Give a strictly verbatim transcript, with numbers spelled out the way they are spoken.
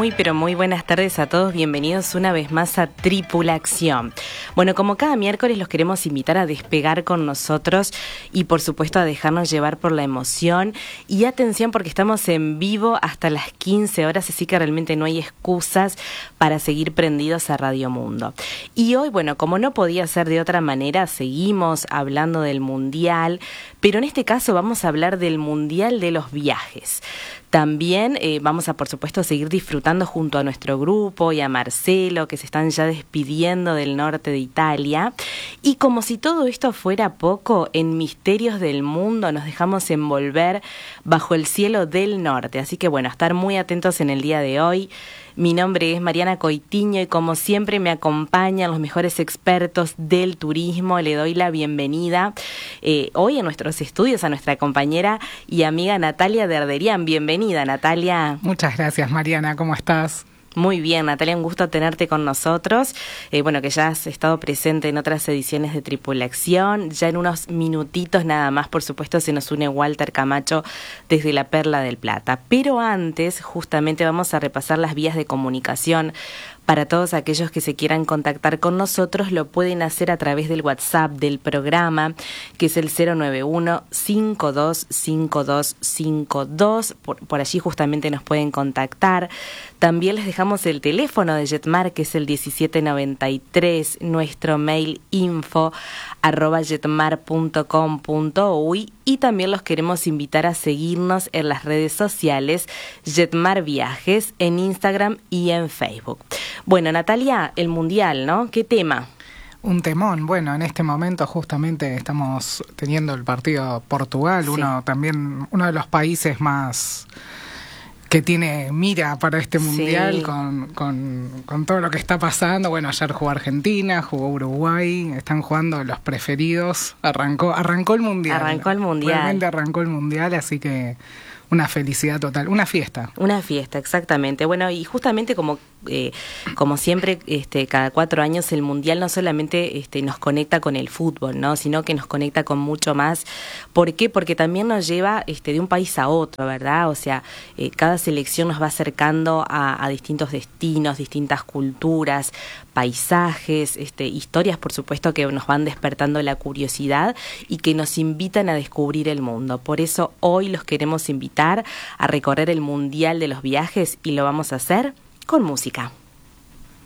Muy, pero muy buenas tardes a todos. Bienvenidos una vez más a Tripulación. Bueno, como cada miércoles los queremos invitar a despegar con nosotros y por supuesto a dejarnos llevar por la emoción. Y atención porque estamos en vivo hasta las quince horas, así que realmente no hay excusas para seguir prendidos a Radio Mundo. Y hoy, bueno, como no podía ser de otra manera, seguimos hablando del Mundial, pero en este caso vamos a hablar del Mundial de los viajes. También eh, vamos a, por supuesto, seguir disfrutando junto a nuestro grupo y a Marcelo, que se están ya despidiendo del norte de Italia. Y como si todo esto fuera poco, en Misterios del Mundo nos dejamos envolver bajo el cielo del norte. Así que, bueno, estar muy atentos en el día de hoy. Mi nombre es Mariana Coitiño y como siempre me acompañan los mejores expertos del turismo. Le doy la bienvenida eh, hoy en nuestros estudios a nuestra compañera y amiga Natalia Derderian. Bienvenida, Natalia. Muchas gracias, Mariana. ¿Cómo estás? Muy bien, Natalia, un gusto tenerte con nosotros. Eh, bueno, que ya has estado presente en otras ediciones de Tripulación. Ya en unos minutitos nada más, por supuesto, se nos une Walter Camacho desde la Perla del Plata. Pero antes, justamente, vamos a repasar las vías de comunicación. Para todos aquellos que se quieran contactar con nosotros, lo pueden hacer a través del WhatsApp del programa, que es el cero nueve uno, cinco dos cinco dos cinco dos. Por, por allí justamente nos pueden contactar. También les dejamos el teléfono de Jetmar, que es el diecisiete noventa y tres, nuestro mail info arroba jetmar punto com punto uy, y también los queremos invitar a seguirnos en las redes sociales Jetmar Viajes en Instagram y en Facebook. Bueno, Natalia, el Mundial, ¿no? ¿Qué tema? Un temón. Bueno, en este momento justamente estamos teniendo el partido Portugal, sí. uno también uno de los países más que tiene mira para este Mundial, sí. con, con, con todo lo que está pasando. Bueno, ayer jugó Argentina, jugó Uruguay, están jugando los preferidos. Arrancó arrancó el Mundial. Arrancó el Mundial. Realmente arrancó el Mundial, así que una felicidad total, una fiesta. Una fiesta, exactamente. Bueno, y justamente como eh, como siempre, este, cada cuatro años el Mundial no solamente este, nos conecta con el fútbol, ¿no? Sino que nos conecta con mucho más. ¿Por qué? Porque también nos lleva este, de un país a otro, ¿verdad? O sea, eh, cada selección nos va acercando a, a distintos destinos, distintas culturas, paisajes, este, historias, por supuesto, que nos van despertando la curiosidad y que nos invitan a descubrir el mundo. Por eso hoy los queremos invitar a recorrer el Mundial de los Viajes y lo vamos a hacer con música.